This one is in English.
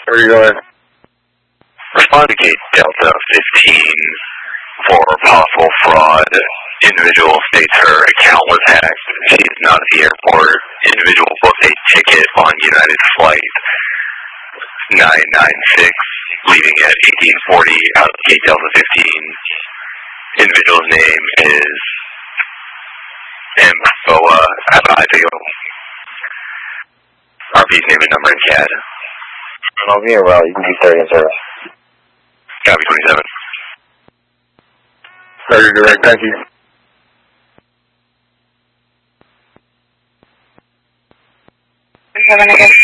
Where are you going? Respond to gate Delta 15 for possible fraud. Individual states her account was hacked. She is not at the airport. Individual booked a ticket on United Flight 996, leaving at 1840 out of gate Delta 15. Individual's name is Mboa Abadio. RP's name and number in CAD. I'll be around. You can be 30 in service. Copy 27. Roger, direct. Thank you. Have a nice